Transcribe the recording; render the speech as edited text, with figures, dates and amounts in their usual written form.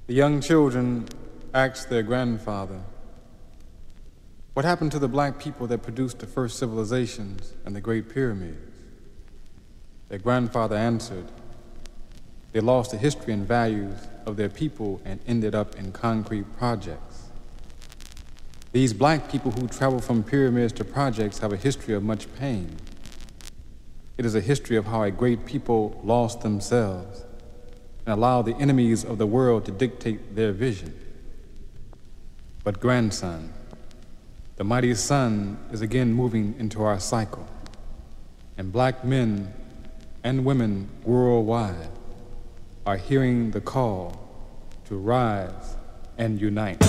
The young children asked their grandfather, "What happened to the black people that produced the first civilizations and the Great Pyramids?" Their grandfather answered, "They lost the history and values of their people and ended up in concrete projects." These black people who travel from pyramids to projects have a history of much pain. It is a history of how a great people lost themselves and allowed the enemies of the world to dictate their vision. But grandson, the mighty sun is again moving into our cycle, and black men and women worldwide are hearing the call to rise and unite.